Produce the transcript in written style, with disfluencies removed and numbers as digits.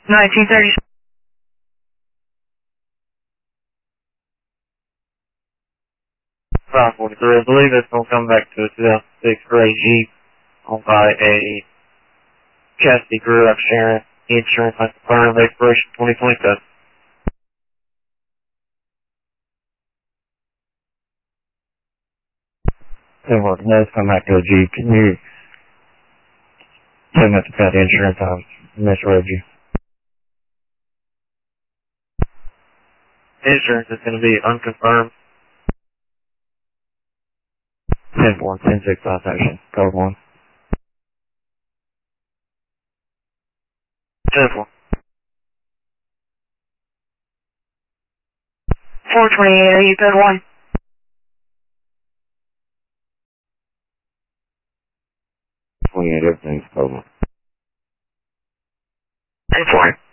1930. 543. I believe it's going to come back to a 2006 gray Jeep owned by a Cassidy Greer Sharon. Insurance has confirmed expiration 2027. Hey, well, let's come back to a Jeep. Can you tell me about the insurance? I misread you. Insurance is going to be unconfirmed. 10-4, 10-6 citation. Code 1. 10-4. 428, are you code 1? 28, everything's code 1. 10-4.